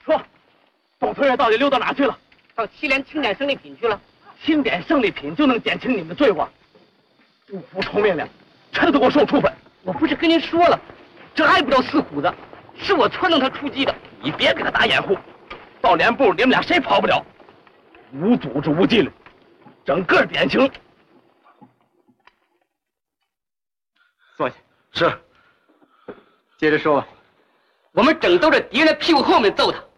说，董同学到底溜到哪去了？ 到7连清点生力品去了。 清点生力品就能减轻你们的罪过？不服从命令，全都给我受处分！ 我不是跟您说了，这还不叫四虎子，是我撺掇他出击的。 你别给他打掩护，到连部你们俩谁跑不了？无组织无纪律，整个典型。 坐下。 是。 接着说吧。我们整兜着敌人的屁股后面揍他，